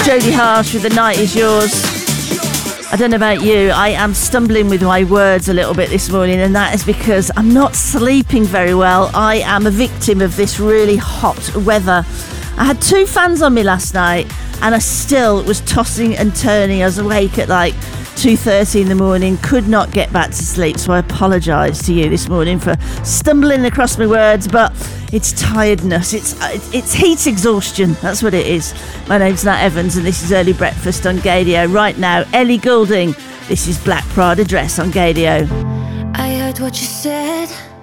Jodie Harsh with The Night Is Yours. I don't know about you, I am stumbling with my words a little bit this morning, and that is because I'm not sleeping very well. I am a victim of this really hot weather. I had 2 fans on me last night and I still was tossing and turning. I was awake at like 2:30 in the morning, could not get back to sleep, so I apologise to you this morning for stumbling across my words, but it's tiredness, it's heat exhaustion, that's what it is. My name's Nat Evans and this is Early Breakfast on Gaydio. Right now, Ellie Goulding, this is Black Prada Dress on Gaydio. I heard what you said,